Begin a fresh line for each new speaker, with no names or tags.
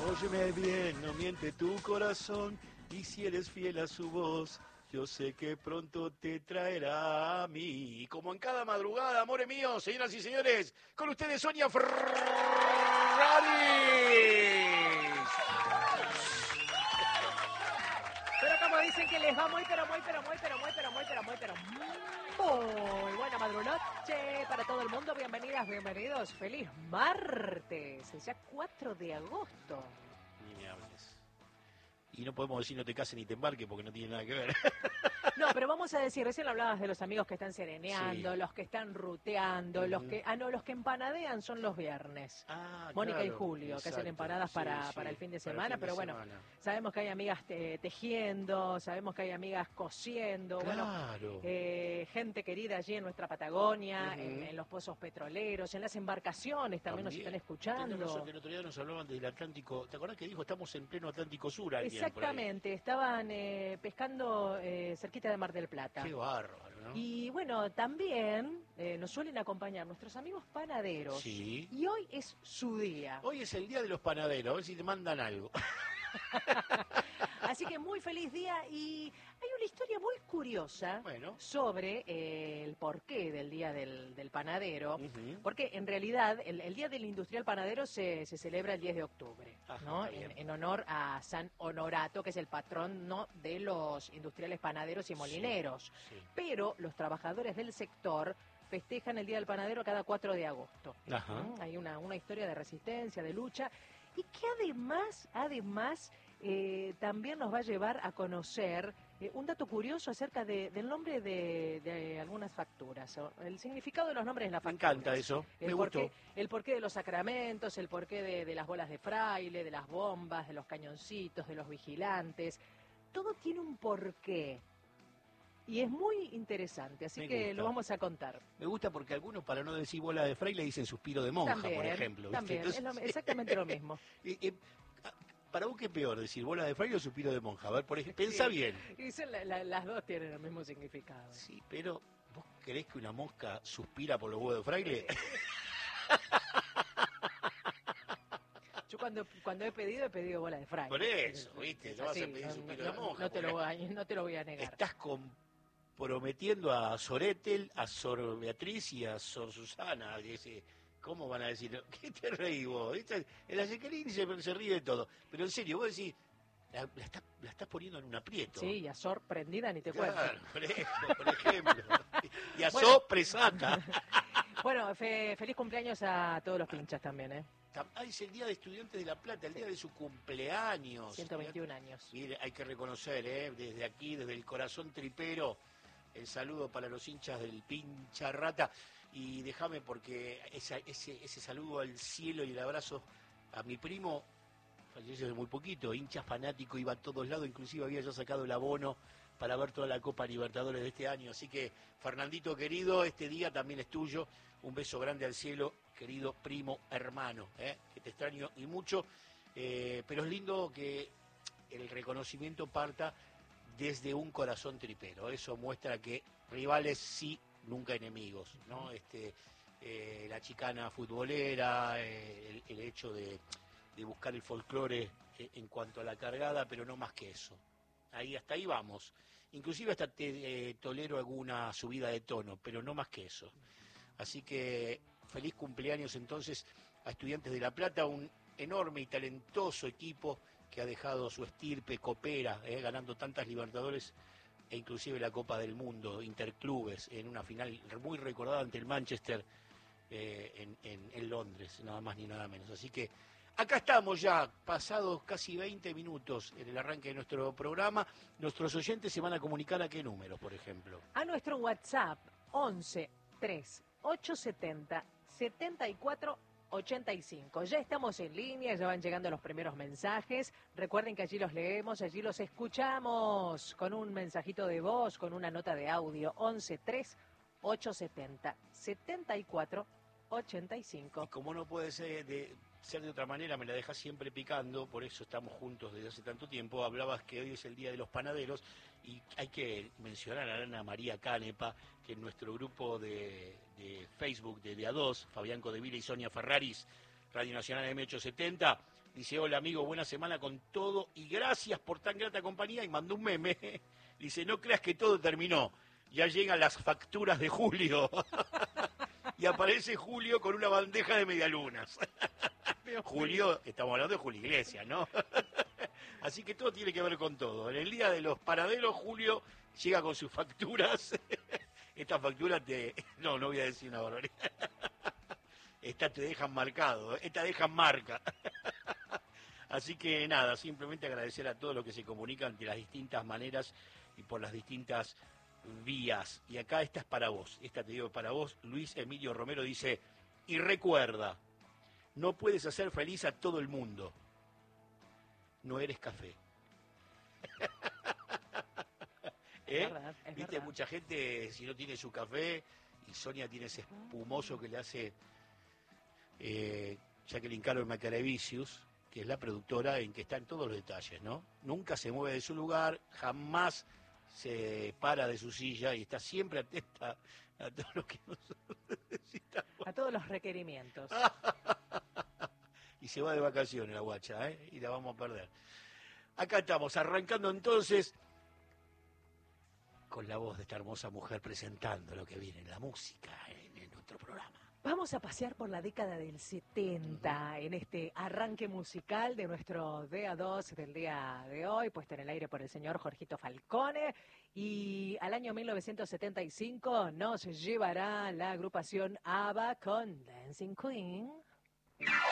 Óyeme bien, no miente tu corazón, y si eres fiel a su voz, yo sé que pronto te traerá a mí. Como en cada madrugada, amores míos, señoras y señores, con ustedes Sonia Ferraris.
Pero como dicen que les va muy buena madrunoche para todo el mundo. Bienvenidas, bienvenidos. Feliz martes. Es ya 4 de agosto.
Ni me hables. Y no podemos decir no te cases ni te embarques porque no tiene nada que ver.
No, pero vamos a decir, recién hablabas de los amigos que están sereneando,
Sí.
los que están ruteando, los que empanadean son los viernes. Mónica
Claro,
y Julio, que hacen empanadas para el fin de semana, pero bueno, sabemos que hay amigas tejiendo, sabemos que hay amigas cosiendo,
Claro.
gente querida allí en nuestra Patagonia, en los pozos petroleros, en las embarcaciones también nos están escuchando.
Que el otro día nos hablaban del Atlántico, ¿te acordás que dijo estamos en pleno Atlántico Sur? Alguien
Exactamente, estaban pescando cerquita de Mar del Plata.
Qué bárbaro, ¿no?
Y bueno, también nos suelen acompañar nuestros amigos panaderos.
Sí.
Y hoy es su día.
Hoy es el día de los panaderos, a ver si te mandan algo.
Así que muy feliz día, y hay una historia muy curiosa sobre el porqué del Día del Panadero, porque en realidad el Día del Industrial Panadero se celebra el 10 de octubre, ¿no? En honor a San Honorato, que es el patrón, ¿no?, de los industriales panaderos y molineros.
Sí.
Pero los trabajadores del sector festejan el Día del Panadero cada 4 de agosto. Hay una historia de resistencia, de lucha, y que además también nos va a llevar a conocer un dato curioso acerca del nombre de algunas facturas, el significado de los nombres en las facturas.
Me encanta eso, me gustó.
El porqué de los sacramentos, el porqué de las bolas de fraile, de las bombas, de los cañoncitos, de los vigilantes. Todo tiene un porqué. Y es muy interesante, así que lo vamos a contar.
Me gusta porque algunos, para no decir bola de fraile, dicen suspiro de monja, por ejemplo.
También,
¿viste? Entonces,
es exactamente lo mismo.
¿Para vos qué es peor, decir bola de fraile o suspiro de monja? A ver, por ejemplo, pensá bien.
Y las dos tienen el mismo significado.
Sí, pero ¿vos creés que una mosca suspira por los huevos de fraile?
Yo cuando he pedido bola de fraile.
Por eso, ¿viste? No vas a pedir suspiro de monja.
No te lo voy a negar.
Estás comprometiendo a Sor Ethel, a Sor Beatriz y a Sor Susana. ¿Cómo van a decir? ¿Qué te reí vos? El Jacqueline se ríe de todo. Pero en serio, vos decís, la estás poniendo en un aprieto.
Sí, y a Sor prendida ni te cuento.
Por ejemplo. Y a Sor presata.
Bueno, feliz cumpleaños a todos los pinchas también, ¿eh?
Es el Día de Estudiantes de La Plata, el día de su cumpleaños.
121 años.
Mire, hay que reconocer, desde aquí, desde el corazón tripero, el saludo para los hinchas del Pincha Rata. Y déjame, porque ese saludo al cielo y el abrazo a mi primo, falleció hace muy poquito, hincha fanático, iba a todos lados, inclusive había ya sacado el abono para ver toda la Copa Libertadores de este año. Así que, Fernandito querido, este día también es tuyo. Un beso grande al cielo, querido primo hermano, que te extraño y mucho. Pero es lindo que el reconocimiento parta desde un corazón tripero. Eso muestra que rivales sí, nunca enemigos, ¿no? La chicana futbolera, el hecho de buscar el folclore en cuanto a la cargada, pero no más que eso. Hasta ahí vamos. Inclusive hasta te tolero alguna subida de tono, pero no más que eso. Así que feliz cumpleaños entonces a Estudiantes de La Plata, un enorme y talentoso equipo que ha dejado su estirpe copera, ganando tantas Libertadores e inclusive la Copa del Mundo, interclubes, en una final muy recordada ante el Manchester en Londres, nada más ni nada menos. Así que acá estamos ya, pasados casi 20 minutos en el arranque de nuestro programa. Nuestros oyentes se van a comunicar a qué números, por ejemplo.
A nuestro WhatsApp, 11 3 870 74 85. Ya estamos en línea, ya van llegando los primeros mensajes. Recuerden que allí los leemos, allí los escuchamos con un mensajito de voz, con una nota de audio. 11 3 870 74 85.
Y como no puede ser de otra manera, me la dejas siempre picando, por eso estamos juntos desde hace tanto tiempo. Hablabas que hoy es el Día de los Panaderos y hay que mencionar a Ana María Canepa, que en nuestro grupo de Facebook de A2, Fabián Codevila y Sonia Ferraris, Radio Nacional M870, Dice, hola amigo, buena semana con todo y gracias por tan grata compañía. Y mandó un meme. Dice, no creas que todo terminó. Ya llegan las facturas de Julio. Y aparece Julio con una bandeja de medialunas. Julio, estamos hablando de Julio Iglesias, ¿no? Así que todo tiene que ver con todo. En el día de los paraderos, Julio llega con sus facturas. Estas facturas te... No voy a decir una barbaridad. Estas te dejan marcado, estas dejan marca. Así que nada, simplemente agradecer a todos los que se comunican de las distintas maneras y por las distintas vías. Y acá esta es para vos, esta te digo para vos. Luis Emilio Romero dice, y recuerda, no puedes hacer feliz a todo el mundo. No eres café.
Es verdad, es
Viste,
verdad.
mucha gente, si no tiene su café, y Sonia tiene ese espumoso que le hace Jacqueline Carol Macarevicius, que es la productora en que están todos los detalles, ¿no? Nunca se mueve de su lugar, jamás se para de su silla y está siempre atenta a todo lo que nosotros necesitamos.
A todos los requerimientos.
Y se va de vacaciones la guacha, ¿eh? Y la vamos a perder. Acá estamos, arrancando entonces con la voz de esta hermosa mujer presentando lo que viene en la música en nuestro programa.
Vamos a pasear por la década del 70 en este arranque musical de nuestro DA2 del día de hoy, puesto en el aire por el señor Jorgito Falcone. Y al año 1975 nos llevará la agrupación ABBA con Dancing Queen.